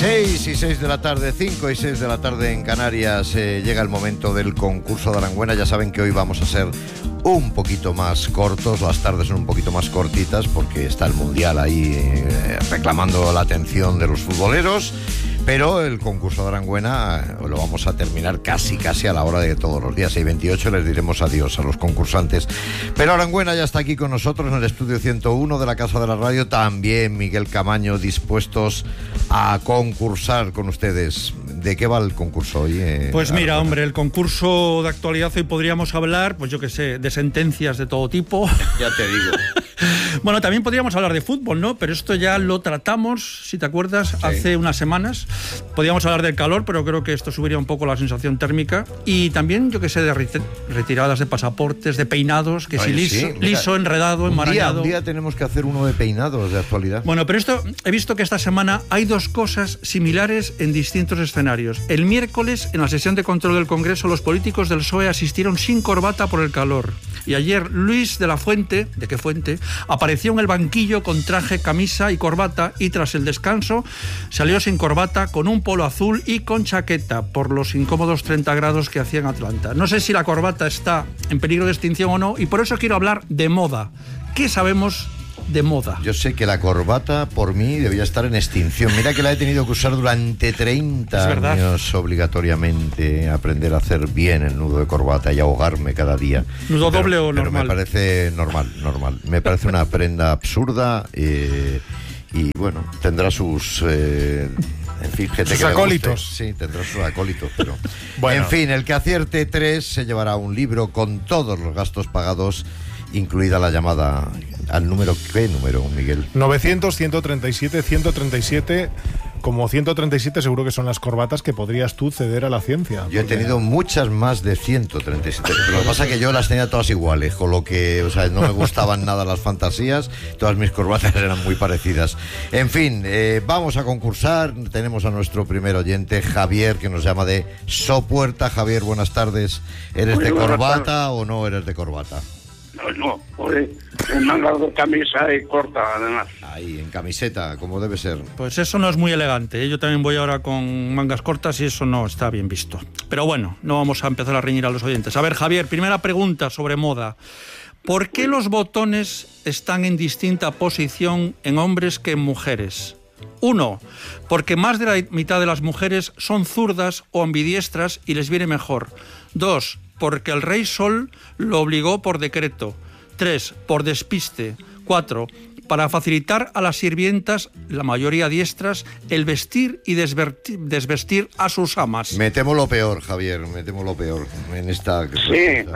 6 y 6 de la tarde, 5 y 6 de la tarde en Canarias, llega el momento del concurso de Aranguena. Ya saben que hoy vamos a ser un poquito más cortos, las tardes son un poquito más cortitas porque está el Mundial ahí reclamando la atención de los futboleros. Pero el concurso de Aranguena lo vamos a terminar casi a la hora de todos los días. 6:28 les diremos adiós a los concursantes. Pero Aranguena ya está aquí con nosotros en el estudio 101 de la Casa de la Radio. También Miguel Camaño, dispuestos a concursar con ustedes. ¿De qué va el concurso hoy? Pues mira, Aranguena, hombre, el concurso de actualidad hoy podríamos hablar, pues yo qué sé, de sentencias de todo tipo. Ya te digo. Bueno, también podríamos hablar de fútbol, ¿no? Pero esto ya lo tratamos, si te acuerdas, sí, hace unas semanas. Podríamos hablar del calor, pero creo que esto subiría un poco la sensación térmica. Y también, yo qué sé, de retiradas de pasaportes, de peinados, que si liso, sí, liso, enredado, enmarañado. Un día tenemos que hacer uno de peinados de actualidad. Bueno, pero esto, he visto que esta semana hay dos cosas similares en distintos escenarios. El miércoles, en la sesión de control del Congreso, los políticos del PSOE asistieron sin corbata por el calor. Y ayer Luis de la Fuente, ¿de qué fuente?, apareció en el banquillo con traje, camisa y corbata, y tras el descanso salió sin corbata, con un polo azul y con chaqueta, por los incómodos 30 grados que hacía en Atlanta. No sé si la corbata está en peligro de extinción o no, y por eso quiero hablar de moda. ¿Qué sabemos de moda? Yo sé que la corbata, por mí, debía estar en extinción. Mira que la he tenido que usar durante 30 años obligatoriamente, aprender a hacer bien el nudo de corbata y ahogarme cada día. ¿Nudo doble o normal? Pero me parece normal. Me parece una prenda absurda y bueno, tendrá sus... en fin, gente sus que acólitos. Sí, tendrá sus acólitos, pero... Bueno. En fin, el que acierte 3 se llevará un libro con todos los gastos pagados, incluida la llamada al número. ¿Qué número, Miguel? 900-137-137. Como 137 seguro que son las corbatas que podrías tú ceder a la ciencia. Yo he tenido muchas más de 137. Lo que pasa es que yo las tenía todas iguales, con lo que, o sea, no me gustaban nada las fantasías. Todas mis corbatas eran muy parecidas. En fin, vamos a concursar. Tenemos a nuestro primer oyente, Javier, que nos llama de Sopuerta. Javier, buenas tardes. ¿Eres de corbata o no eres de corbata? No, en mangas de camisa y corta, además. Ahí, en camiseta, como debe ser. Pues eso no es muy elegante. Yo también voy ahora con mangas cortas y eso no está bien visto. Pero bueno, no vamos a empezar a reñir a los oyentes. A ver, Javier, primera pregunta sobre moda. ¿Por qué los botones están en distinta posición en hombres que en mujeres? 1. Porque más de la mitad de las mujeres son zurdas o ambidiestras y les viene mejor. 2. Porque el rey Sol lo obligó por decreto. 3. Por despiste. 4. Para facilitar a las sirvientas, la mayoría diestras, el vestir y desvestir a sus amas. Me temo lo peor, Javier, me temo lo peor en esta... Sí,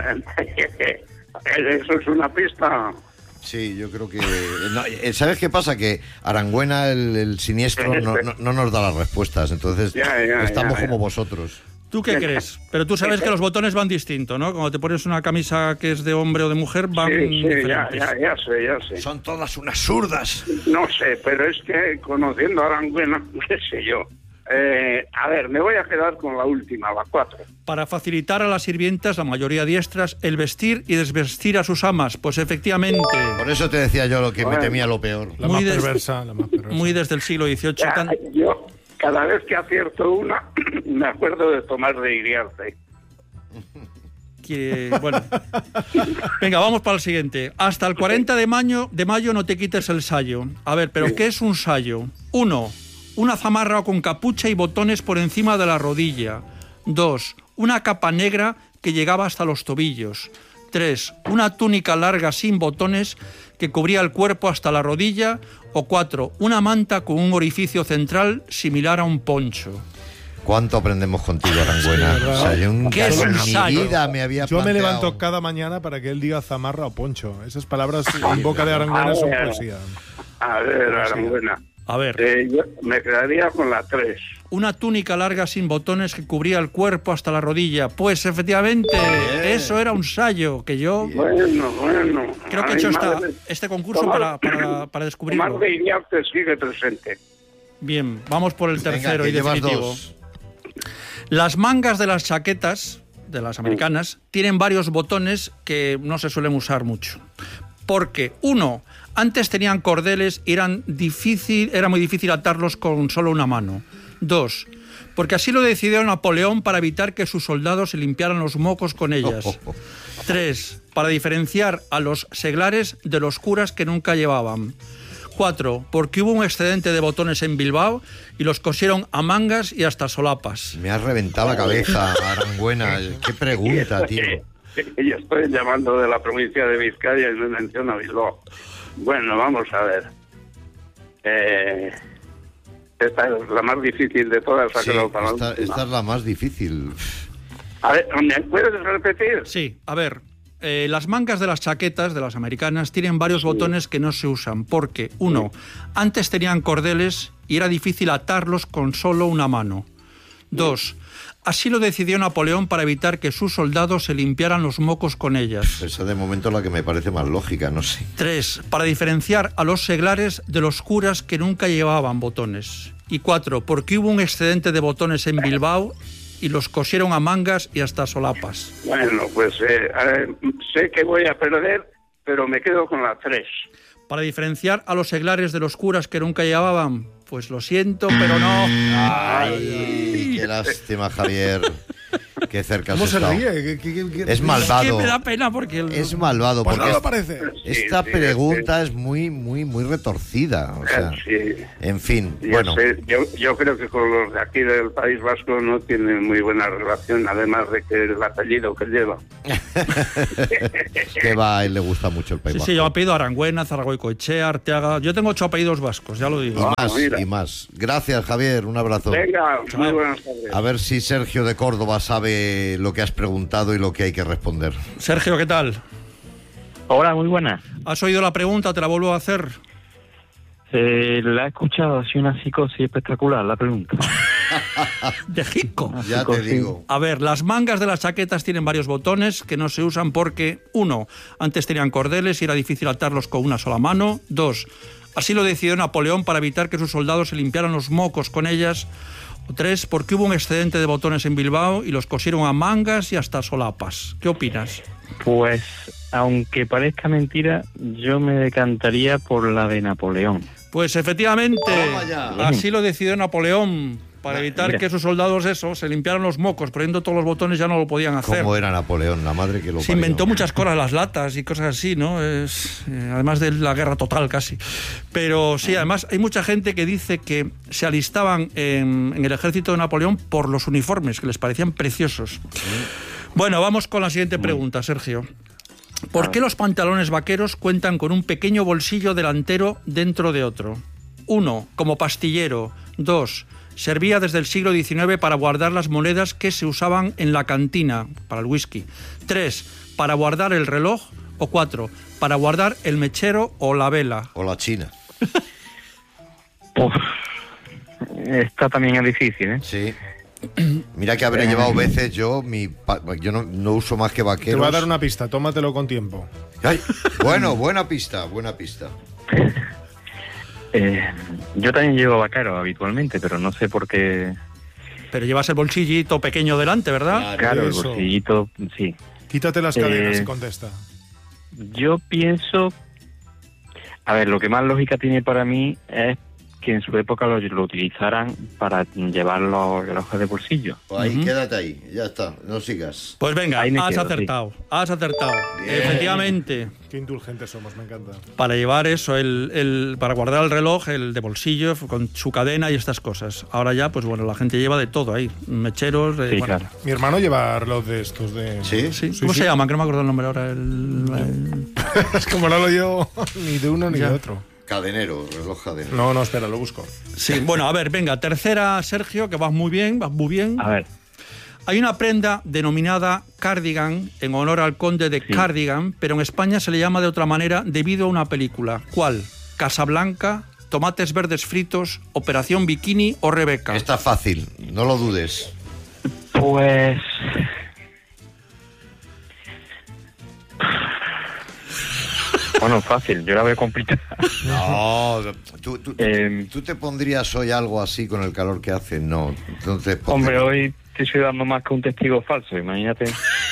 eso es una pista. Sí, yo creo que... No, ¿sabes qué pasa? Que Aranguena, el siniestro, no nos da las respuestas, entonces estamos como vosotros. ¿Tú qué crees? Pero tú sabes que los botones van distinto, ¿no? Cuando te pones una camisa que es de hombre o de mujer, van diferentes. Ya sé. Son todas unas zurdas. No sé, pero es que conociendo a Aranguena, qué sé yo. A ver, me voy a quedar con la última, la 4. Para facilitar a las sirvientas, la mayoría diestras, el vestir y desvestir a sus amas. Pues efectivamente... Por eso te decía yo lo que me temía lo peor. La más perversa. Muy desde el siglo XVIII. Yo, cada vez que acierto una, me acuerdo de Tomás de Iriarte. Bueno. Venga, vamos para el siguiente. Hasta el 40 de mayo no te quites el sayo. A ver, ¿pero qué es un sayo? 1. Una zamarra con capucha y botones por encima de la rodilla. 2. Una capa negra que llegaba hasta los tobillos. 3. Una túnica larga sin botones que cubría el cuerpo hasta la rodilla. O 4. Una manta con un orificio central similar a un poncho. ¿Cuánto aprendemos contigo, Aranguena? Sí, o sea, yo nunca en mi vida me había Yo planteado... me levanto cada mañana para que él diga zamarra o poncho. Esas palabras en boca de Aranguena son poesía. A ver, Aranguena. A ver. Yo me quedaría con la 3. Una túnica larga sin botones que cubría el cuerpo hasta la rodilla. Pues efectivamente, eso era un sayo que yo... Bueno. Creo que he hecho este concurso para descubrirlo. Tomás de Iriarte sigue presente. Bien, vamos por el tercero. Venga, y definitivo. 2. Las mangas de las chaquetas, de las americanas, tienen varios botones que no se suelen usar mucho. Porque, 1, antes tenían cordeles y era muy difícil atarlos con solo una mano. 2. Porque así lo decidió Napoleón para evitar que sus soldados se limpiaran los mocos con ellas. 3. Para diferenciar a los seglares de los curas que nunca llevaban. 4. Porque hubo un excedente de botones en Bilbao y los cosieron a mangas y hasta solapas. Me has reventado la cabeza, Arangüena. Qué pregunta, tío. Yo estoy llamando de la provincia de Vizcaya y me menciona Bilbao. Bueno, vamos a ver. Esta es la más difícil de todas. Sí, esta es la más difícil. A ver, ¿me puedes repetir? Sí, a ver. Las mangas de las chaquetas de las americanas tienen varios botones que no se usan porque, 1, antes tenían cordeles y era difícil atarlos con solo una mano. 2, así lo decidió Napoleón para evitar que sus soldados se limpiaran los mocos con ellas. Esa de momento es la que me parece más lógica, no sé. 3, para diferenciar a los seglares de los curas que nunca llevaban botones. Y 4, porque hubo un excedente de botones en Bilbao y los cosieron a mangas y hasta solapas. Bueno, pues sé que voy a perder, pero me quedo con la 3. Para diferenciar a los seglares de los curas que nunca llevaban, pues lo siento, pero no. Ay, qué lástima, Javier. Qué cerca has ¿Cómo se estado. ríe? Es malvado. Es que me da pena porque... Es malvado Pues porque no lo parece. esta Sí, pregunta es muy retorcida. O sea, Sí. en fin, Yo bueno. yo creo que con los de aquí del País Vasco no tienen muy buena relación, además de que el apellido que lleva. Que va, a él le gusta mucho el País Sí, Vasco. sí, yo apellido Arangüena, Zaragoicoechea, Arteaga... Yo tengo 8 apellidos vascos, ya lo digo. mira. Y más. Gracias, Javier. Un abrazo. Venga, muy buenas tardes. A ver si Sergio de Córdoba sabe lo que has preguntado y lo que hay que responder. Sergio, ¿qué tal? Hola, muy buenas. ¿Has oído la pregunta? ¿Te la vuelvo a hacer? La he escuchado, ha sido una psicosis espectacular la pregunta. De Jico. Ya te digo. A ver, las mangas de las chaquetas tienen varios botones que no se usan porque, 1, antes tenían cordeles y era difícil atarlos con una sola mano. 2, así lo decidió Napoleón para evitar que sus soldados se limpiaran los mocos con ellas. 3, porque hubo un excedente de botones en Bilbao y los cosieron a mangas y hasta solapas. ¿Qué opinas? Pues, aunque parezca mentira, yo me decantaría por la de Napoleón. Pues efectivamente, Toma ya. así lo decidió Napoleón para evitar Mira. que sus soldados se limpiaran los mocos, poniendo todos los botones ya no lo podían hacer. ¿Cómo era Napoleón? La madre que lo Se parió. inventó muchas cosas, las latas y cosas así, ¿no? Además de la guerra total casi. Pero sí, además hay mucha gente que dice que se alistaban en el ejército de Napoleón por los uniformes, que les parecían preciosos. Bueno, vamos con la siguiente pregunta, Sergio. ¿Por qué los pantalones vaqueros cuentan con un pequeño bolsillo delantero dentro de otro? 1, como pastillero. 2, servía desde el siglo XIX para guardar las monedas que se usaban en la cantina, para el whisky. 3, para guardar el reloj. O 4, para guardar el mechero o la vela. O la China. Uf, esta también es difícil, ¿eh? Sí. Mira que habré llevado veces yo no uso más que Te vaqueros. voy a dar una pista, tómatelo con tiempo. Ay, bueno, buena pista, buena pista. Yo también llevo vaquero habitualmente, pero no sé por qué. Pero llevas el bolsillito pequeño delante, ¿verdad? Claro, el eso. bolsillito, sí. Quítate las cadenas y contesta. Yo pienso... A ver, lo que más lógica tiene para mí es que en su época lo utilizaran para llevar los relojes de bolsillo. Pues ahí, Ujú. quédate ahí, ya está, no sigas. Pues venga, Ahí me has quedo, acertado, has acertado. Bien. Efectivamente, Qué indulgentes somos, me encanta. para llevar eso, para guardar el reloj, el de bolsillo, con su cadena y estas cosas. Ahora ya, pues bueno, la gente lleva de todo ahí, mecheros, Sí, bueno. claro. Mi hermano lleva reloj de estos de... ¿Sí? Sí, Sí, ¿cómo sí. se llama? Que no me acuerdo el nombre ahora. Es como no lo llevo ni de uno ni Ya. de otro. Cadenero, reloj cadenero. No, espera, lo busco. Sí, bueno, a ver, venga, tercera, Sergio, que vas muy bien, vas muy bien. A ver, Hay una prenda denominada cardigan en honor al conde de Sí. Cardigan, pero en España se le llama de otra manera debido a una película. ¿Cuál? ¿Casablanca, Tomates verdes fritos, Operación Bikini o Rebeca? Está fácil, no lo dudes. pues... Bueno, fácil, yo la veo complicada. No, tú Eh, te pondrías hoy algo así con el calor que hace, no. Entonces, ponte- Hombre, hoy te estoy dando más que un testigo falso, imagínate.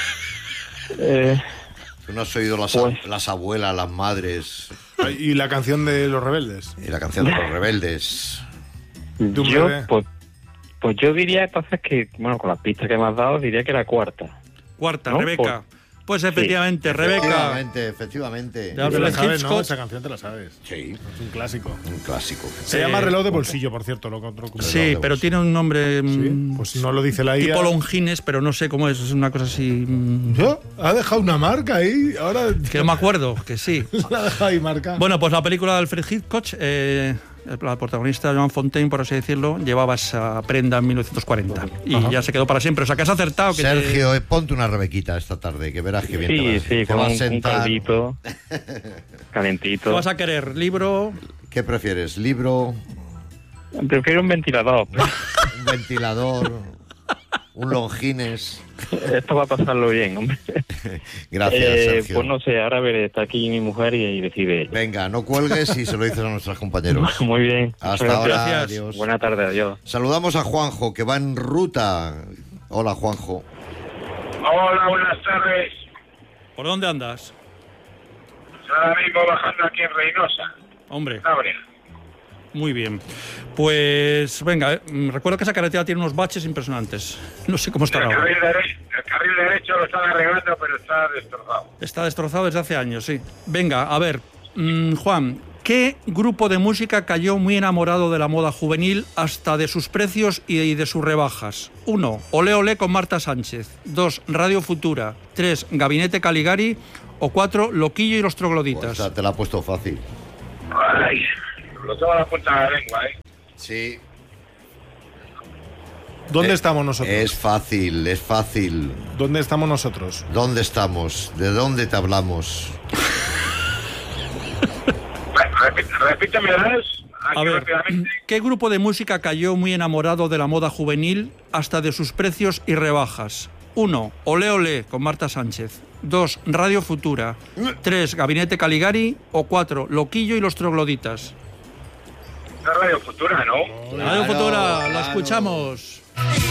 Tú no has oído Pues- las abuelas, las madres Y la canción de Los Rebeldes. y la canción de los rebeldes. De un Yo, bebé. pues, Pues yo diría entonces que, bueno, con las pistas que me has dado, diría que la cuarta. Cuarta, ¿No? Rebeca. Pues efectivamente, Rebeca. Efectivamente. De Te Alfred la sabes, ¿no? Hitchcock. Esa canción te la sabes. Sí, Es un clásico. un clásico. Se llama Reloj de Bolsillo, por cierto, lo otro. Sí, pero tiene un nombre Sí, pues no lo dice la IA. tipo Longines, pero no sé cómo es una cosa así ¿Yo? Ha dejado una marca ahí, ahora que no me acuerdo, que sí. la ha dejado ahí marca. Bueno, pues la película de Alfred Hitchcock, la protagonista Joan Fontaine, por así decirlo, llevaba esa prenda en 1940 y ya se quedó para siempre. O sea, que has acertado. Que Sergio, ponte una Rebequita esta tarde, que verás que bien Sí, te con va a un sentar. caldito, ¿Qué calentito. vas a querer? ¿Libro? ¿Qué prefieres? ¿Libro? Prefiero un ventilador. ¿Un ventilador? ¿Un Longines? Esto va a pasarlo bien, hombre. Gracias, Sergio. Pues no sé, ahora veré, está aquí mi mujer y decide ella. Venga, no cuelgues y se lo dices a nuestros compañeros. Muy bien. Hasta Muchas ahora, gracias. adiós. Buena tarde, adiós. Saludamos a Juanjo, que va en ruta. Hola, Juanjo. Hola, buenas tardes. ¿Por dónde andas? Ahora mismo bajando aquí en Reynosa, Hombre, Cabrera. muy bien. Pues venga, recuerdo que esa carretera tiene unos baches impresionantes. No sé cómo está El ahora. carril derecho lo están arreglando, pero está destrozado. Está destrozado desde hace años, sí. Venga, a ver, Juan, ¿qué grupo de música cayó muy enamorado de la moda juvenil hasta de sus precios y de sus rebajas? 1. Olé Olé con Marta Sánchez. 2. Radio Futura. 3. Gabinete Caligari. O 4. Loquillo y los Pues trogloditas. esta te la ha puesto fácil. Ay, lo tengo a la punta de la lengua, ¿eh? Sí. ¿Dónde estamos nosotros? Es fácil, es fácil. ¿Dónde estamos nosotros? ¿Dónde estamos? ¿De dónde te hablamos? Repítemelas aquí A ver, rápidamente. ¿qué grupo de música cayó muy enamorado de la moda juvenil hasta de sus precios y rebajas? 1. Olé Olé con Marta Sánchez. 2. Radio Futura. 3. Gabinete Caligari. O 4. Loquillo y los trogloditas. Es Radio Futura, ¿no? Radio Futura, la claro. escuchamos.